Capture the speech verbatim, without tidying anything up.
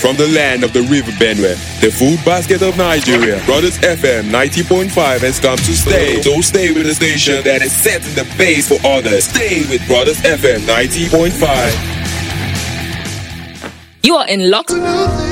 from the land of the River Benue, the food basket of Nigeria. Brothers F M ninety point five has come to stay. So stay with the station that is setting the pace for others. Stay with Brothers F M ninety point five. You are in lockdown.